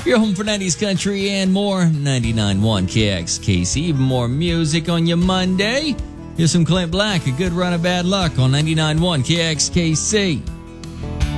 Your home for 90s country and more. 99.1 KXKC. Even more music on your Monday. Here's some Clint Black. A good run of bad luck on 99.1 KXKC.